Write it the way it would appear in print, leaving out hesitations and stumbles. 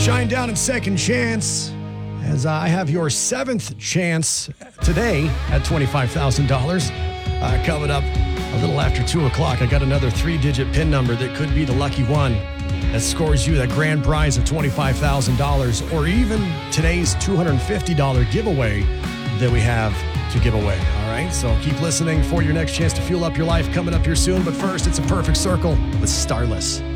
Shine down in second chance as I have your seventh chance today at $25,000. Coming up a little after 2 o'clock, I got another 3-digit PIN number that could be the lucky one that scores you that grand prize of $25,000 or even today's $250 giveaway that we have to give away. All right, so keep listening for your next chance to fuel up your life coming up here soon. But first, it's a perfect circle with Starless.